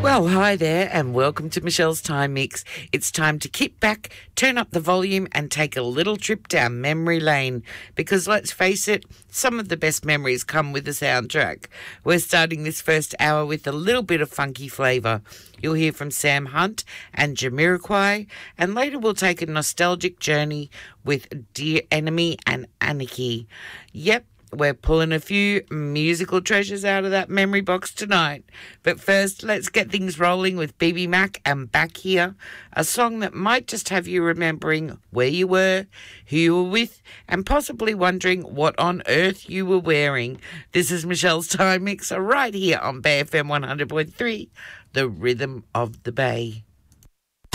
Well, hi there, and welcome to Michelle's Time Mix. It's time to kick back, turn up the volume, and take a little trip down memory lane. Because let's face it, some of the best memories come with a soundtrack. We're starting this first hour with a little bit of funky flavour. You'll hear from Sam Hunt and Jamiroquai, and later we'll take a nostalgic journey with Dear Enemy and Anarchy. Yep. We're pulling a few musical treasures out of that memory box tonight. But first, let's get things rolling with BB Mac and Back Here, a song that might just have you remembering where you were, who you were with, and possibly wondering what on earth you were wearing. This is Michelle's Time Mix right here on Bay FM 100.3, the rhythm of the Bay.